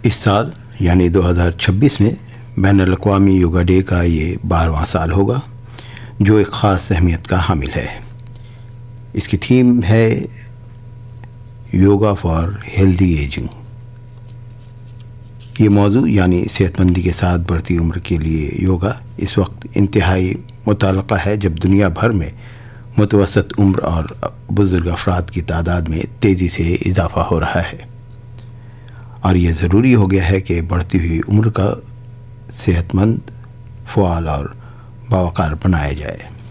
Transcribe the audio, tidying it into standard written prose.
इस साल यानी 2026 में बैनुल-अक़वामी योगा डे का ये 12वां साल होगा, जो एक ख़ास अहमियत का हामिल है। इसकी थीम है योगा फॉर हेल्दी एजिंग। ये मौजू यानी सेहतमंदी के साथ बढ़ती उम्र के लिए योगा इस वक्त इंतहाई मुतअल्लिक़ है, जब दुनिया भर में मुतवसत उम्र और बुज़ुर्ग अफराद की तादाद में तेज़ी से इजाफ़ा हो रहा है, और ये ज़रूरी हो गया है कि बढ़ती हुई उम्र का सेहतमंद, फ़आल और बावक़ार बनाया जाए।